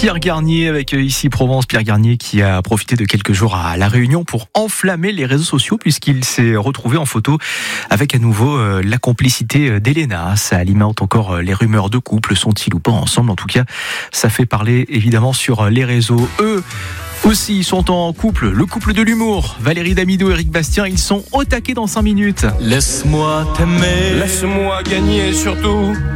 Pierre Garnier avec Ici Provence. Pierre Garnier qui a profité de quelques jours à La Réunion pour enflammer les réseaux sociaux puisqu'il s'est retrouvé en photo avec à nouveau la complicité d'Elena. Ça alimente encore les rumeurs de couple. Sont-ils ou pas ensemble? En tout cas, ça fait parler évidemment sur les réseaux. Eux aussi sont en couple, le couple de l'humour. Valérie Damido et Eric Bastien, ils sont au taquet dans 5 minutes. Laisse-moi t'aimer, laisse-moi gagner surtout.